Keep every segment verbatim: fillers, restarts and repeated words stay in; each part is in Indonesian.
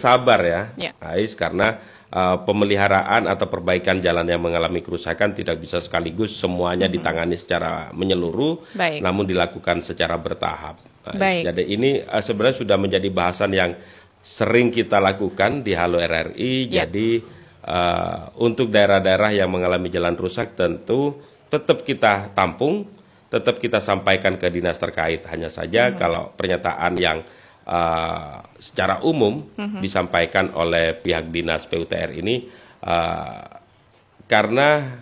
sabar ya, Ya. Ais, karena uh, pemeliharaan atau perbaikan jalan yang mengalami kerusakan tidak bisa sekaligus semuanya Mhm. ditangani secara menyeluruh, Baik. namun dilakukan secara bertahap. Ais. Baik. Jadi ini uh, sebenarnya sudah menjadi bahasan yang sering kita lakukan di Halo R R I. Ya. Jadi uh, untuk daerah-daerah yang mengalami jalan rusak tentu tetap kita tampung, tetap kita sampaikan ke dinas terkait. Hanya saja Mhm. kalau pernyataan yang uh, secara umum Mhm. disampaikan oleh pihak dinas P U T R ini uh, karena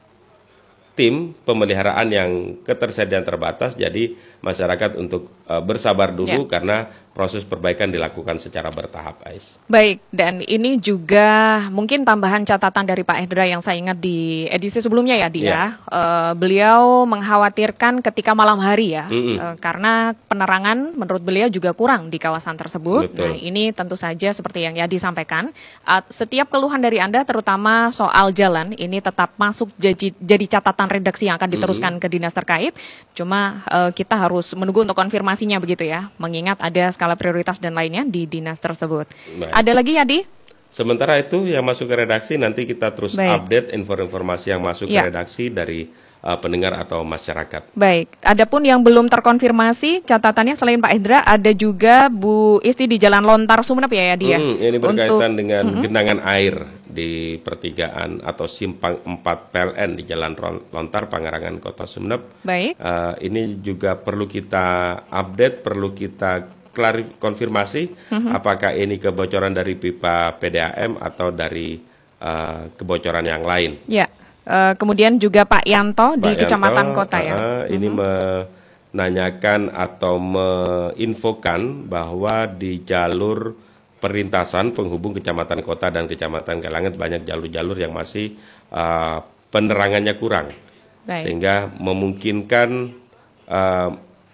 tim pemeliharaan yang ketersediaan terbatas, jadi masyarakat untuk uh, bersabar dulu Ya. karena proses perbaikan dilakukan secara bertahap, Ais. Baik, dan ini juga mungkin tambahan catatan dari Pak Hendra yang saya ingat di edisi sebelumnya ya, Di Ya. ya. Eh, beliau mengkhawatirkan ketika malam hari ya, Mm-mm. eh, karena penerangan menurut beliau juga kurang di kawasan tersebut. Betul. Nah, ini tentu saja seperti yang Yadi sampaikan, at- setiap keluhan dari Anda terutama soal jalan ini tetap masuk jadi, jadi catatan redaksi yang akan diteruskan ke dinas terkait. Cuma eh, kita harus menunggu untuk konfirmasinya begitu ya, mengingat ada skala prioritas dan lainnya di dinas tersebut. Baik. Ada lagi Yadi? Sementara itu yang masuk ke redaksi nanti kita terus Baik. update info-informasi yang masuk Ya. ke redaksi dari uh, pendengar atau masyarakat. Baik, adapun yang belum terkonfirmasi catatannya selain Pak Hendra ada juga Bu Isti di Jalan Lontar Sumeneb ya Yadi ya? Hmm, ini berkaitan Untuk- dengan Mm-mm. genangan air di pertigaan atau simpang empat P L N di Jalan Ron- Lontar, Pangarangan, Kota Sumeneb. Baik. Uh, ini juga perlu kita update, perlu kita klarif- konfirmasi Mhm. apakah ini kebocoran dari pipa P D A M atau dari uh, kebocoran yang lain. Ya, eh, kemudian juga Pak Yanto di Pak Kecamatan Yanto, Kota ya? uh, ini menanyakan atau menginfokan bahwa di jalur perlintasan penghubung Kecamatan Kota dan Kecamatan Galanget banyak jalur-jalur yang masih uh, penerangannya kurang. Baik. Sehingga memungkinkan uh,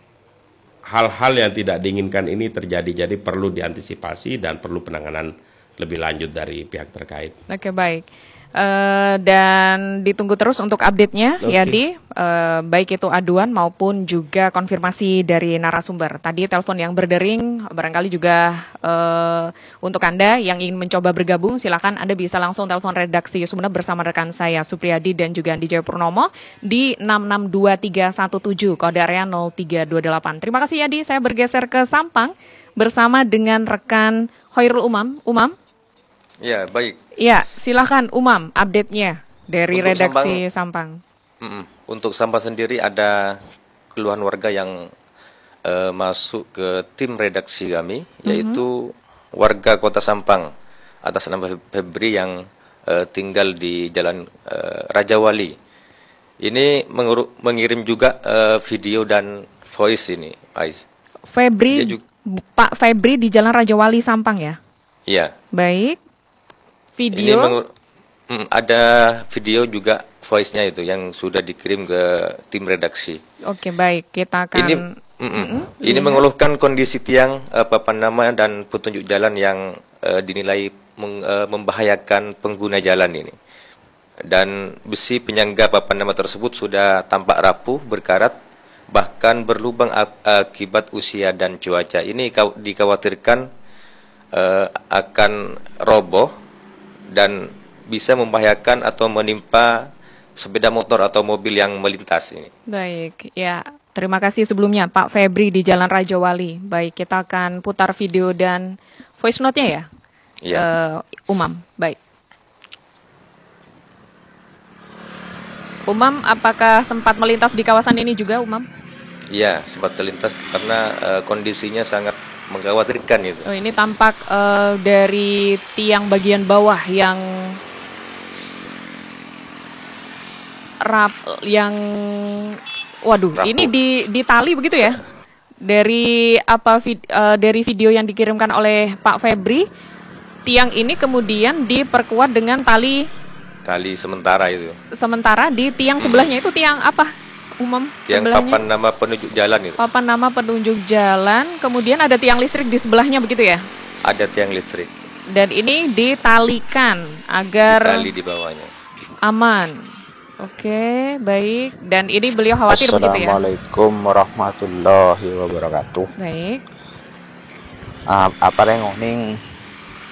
hal-hal yang tidak diinginkan ini terjadi. Jadi perlu diantisipasi dan perlu penanganan lebih lanjut dari pihak terkait. Oke, baik. Eh, dan ditunggu terus untuk update-nya, Oke. Yadi, eh, baik itu aduan maupun juga konfirmasi dari narasumber. Tadi telepon yang berdering, barangkali juga eh, untuk Anda yang ingin mencoba bergabung, silakan Anda bisa langsung telepon redaksi Sumeneb bersama rekan saya Supriyadi dan juga Andi Jaya Purnomo di enam enam dua tiga satu tujuh, kode area nol tiga dua delapan. Terima kasih Yadi, saya bergeser ke Sampang bersama dengan rekan Hoirul Umam. Umam? Ya, baik. Ya, silakan Umam update-nya dari Untuk redaksi Sampang. Mm-mm. Untuk Sampang sendiri ada keluhan warga yang eh, masuk ke tim redaksi kami, yaitu warga Kota Sampang atas nama Febri yang eh, tinggal di Jalan eh, Raja Wali. Ini menguru- mengirim juga eh, video dan voice ini, Ais. Febri, Dia juga- Pak Febri di Jalan Raja Wali Sampang ya? Ya. Baik. Ini Video. mengur- mm, ada video juga voice-nya itu yang sudah dikirim ke tim redaksi. Oke, baik. Kita akan Ini mm-mm. Mm-mm, ini lihat. mengeluhkan kondisi tiang, eh, papan nama dan petunjuk jalan yang eh, dinilai meng- eh, membahayakan pengguna jalan ini. Dan besi penyangga papan nama tersebut sudah tampak rapuh, berkarat, bahkan berlubang ak- akibat usia dan cuaca. Ini kaw- dikhawatirkan eh, akan roboh dan bisa membahayakan atau menimpa sepeda motor atau mobil yang melintas ini. Baik, ya. Terima kasih sebelumnya Pak Febri di Jalan Raja Wali. Baik, kita akan putar video dan voice note-nya ya? Iya. Eh, Umam, baik. Umam, apakah sempat melintas di kawasan ini juga, Umam? Iya, sempat terlintas karena eh, kondisinya sangat mengkhawatirkan itu. Oh, ini tampak eh, dari tiang bagian bawah yang rap, yang, waduh, Rapuh. ini di di tali begitu ya? Dari apa vid- eh, dari video yang dikirimkan oleh Pak Febri, tiang ini kemudian diperkuat dengan tali Tali sementara itu. sementara di tiang sebelahnya itu tiang apa? Umam Yang sebelahnya? papan nama penunjuk jalan itu. Papan nama penunjuk jalan, kemudian ada tiang listrik di sebelahnya begitu ya? Ada tiang listrik. Dan ini ditalikan agar Tali di bawahnya. aman. Oke, baik. Dan ini beliau khawatir begitu ya? Assalamualaikum warahmatullahi wabarakatuh. Baik. Ah, apa yang nguning